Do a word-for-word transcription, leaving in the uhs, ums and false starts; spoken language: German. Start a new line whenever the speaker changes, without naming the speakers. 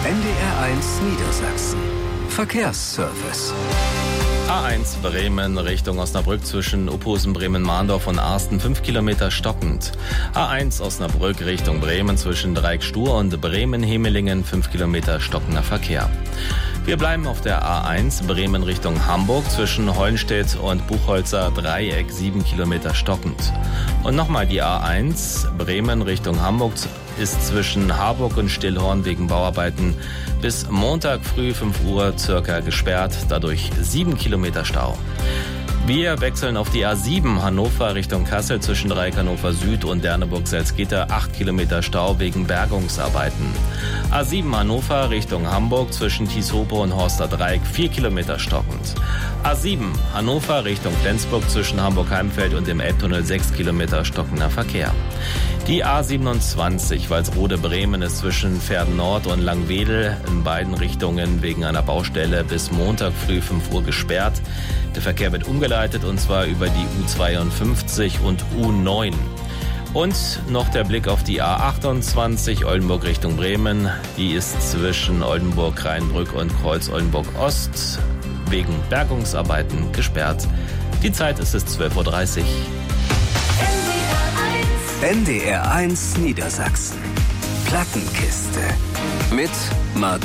N D R eins Niedersachsen. Verkehrsservice.
A eins Bremen Richtung Osnabrück zwischen Uphusen, Bremen-Mahndorf und Arsten fünf Kilometer stockend. A eins Osnabrück Richtung Bremen zwischen Dreieck-Stur und Bremen-Hemelingen fünf Kilometer stockender Verkehr. Wir bleiben auf der A eins Bremen Richtung Hamburg zwischen Hollenstedt und Buchholzer Dreieck sieben Kilometer stockend. Und nochmal die A eins Bremen Richtung Hamburg ist zwischen Harburg und Stillhorn wegen Bauarbeiten bis Montag früh fünf Uhr circa gesperrt, dadurch sieben Kilometer Stau. Wir wechseln auf die A sieben Hannover Richtung Kassel zwischen Dreieck Hannover Süd und Derneburg-Salzgitter acht Kilometer Stau wegen Bergungsarbeiten. A sieben Hannover Richtung Hamburg zwischen Tieshope und Horster Dreieck vier Kilometer stockend. A sieben Hannover Richtung Flensburg zwischen Hamburg-Heimfeld und dem Elbtunnel sechs Kilometer stockender Verkehr. Die A siebenundzwanzig Walsrode-Bremen ist zwischen Verden Nord und Langwedel in beiden Richtungen wegen einer Baustelle bis Montag früh fünf Uhr gesperrt. Der Verkehr wird umgeleitet und zwar über die U zweiundfünfzig und U neun. Und noch der Blick auf die A achtundzwanzig Oldenburg Richtung Bremen. Die ist zwischen Oldenburg-Rheinbrück und Kreuz-Oldenburg-Ost wegen Bergungsarbeiten gesperrt. Die Zeit ist es zwölf Uhr dreißig.
N D R eins Niedersachsen. Plattenkiste. Mit Martin